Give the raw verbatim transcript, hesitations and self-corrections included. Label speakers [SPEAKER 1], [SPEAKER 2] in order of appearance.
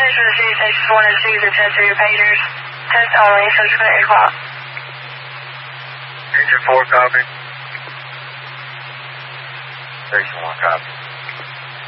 [SPEAKER 1] for the city station one and two to test for your pagers. Test only, subsequent eight o'clock.
[SPEAKER 2] Engine four, copy. Station one, copy.